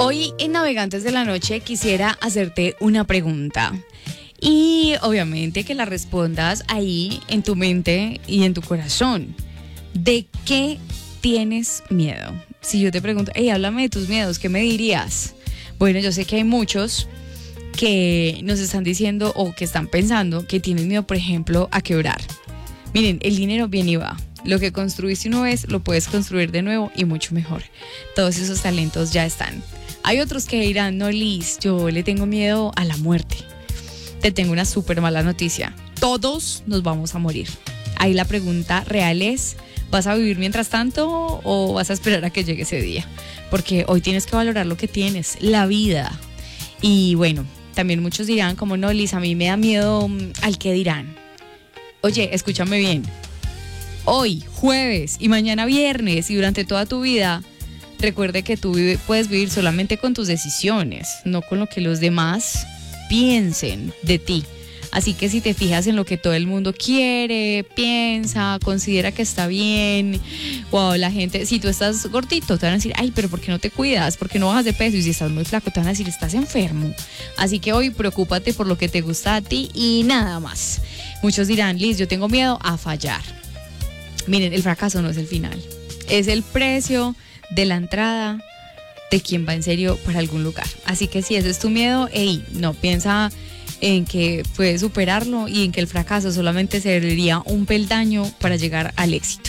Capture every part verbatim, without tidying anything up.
Hoy en Navegantes de la Noche quisiera hacerte una pregunta y obviamente que la respondas ahí en tu mente y en tu corazón. ¿De qué tienes miedo? Si yo te pregunto, hey, háblame de tus miedos, ¿qué me dirías? Bueno, yo sé que hay muchos que nos están diciendo o que están pensando que tienen miedo, por ejemplo, a quebrar. Miren, el dinero viene y va. Lo que construiste una vez lo puedes construir de nuevo y mucho mejor. Todos esos talentos ya están. Hay otros que dirán, no, Liz, yo le tengo miedo a la muerte. Te tengo una súper mala noticia. Todos nos vamos a morir. Ahí la pregunta real es, ¿vas a vivir mientras tanto o vas a esperar a que llegue ese día? Porque hoy tienes que valorar lo que tienes, la vida. Y bueno, también muchos dirán, como no, Liz, a mí me da miedo al que dirán. Oye, escúchame bien. Hoy, jueves y mañana viernes y durante toda tu vida, recuerde que tú vive, puedes vivir solamente con tus decisiones, no con lo que los demás piensen de ti. Así que si te fijas en lo que todo el mundo quiere, piensa, considera que está bien, wow, la gente, si tú estás gordito, te van a decir, ay, pero ¿por qué no te cuidas? ¿Por qué no bajas de peso? Y si estás muy flaco, te van a decir, estás enfermo. Así que hoy preocúpate por lo que te gusta a ti y nada más. Muchos dirán, Liz, yo tengo miedo a fallar. Miren, el fracaso no es el final, es el precio de la entrada de quien va en serio para algún lugar. Así que si ese es tu miedo, hey, no, piensa en que puedes superarlo y en que el fracaso solamente sería un peldaño para llegar al éxito.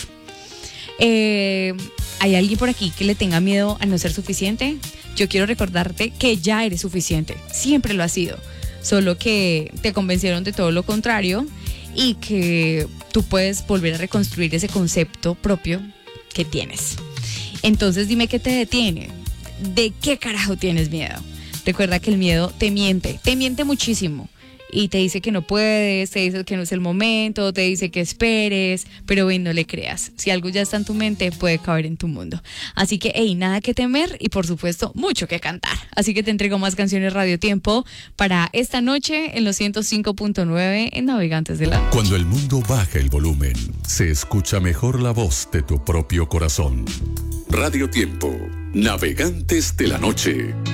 Eh, ¿Hay alguien por aquí que le tenga miedo a no ser suficiente? Yo quiero recordarte que ya eres suficiente, siempre lo has sido, solo que te convencieron de todo lo contrario y que tú puedes volver a reconstruir ese concepto propio que tienes. Entonces dime qué te detiene, ¿de qué carajo tienes miedo? Recuerda que el miedo te miente, te miente muchísimo y te dice que no puedes, te dice que no es el momento, te dice que esperes, pero ven, no le creas. Si algo ya está en tu mente, puede caber en tu mundo. Así que, hey, nada que temer y por supuesto, mucho que cantar. Así que te entrego más canciones Radio Tiempo para esta noche en los ciento cinco punto nueve en Navegantes de la Noche. Cuando el mundo baja el volumen, se escucha mejor la voz de tu propio corazón. Radio Tiempo, Navegantes de la Noche.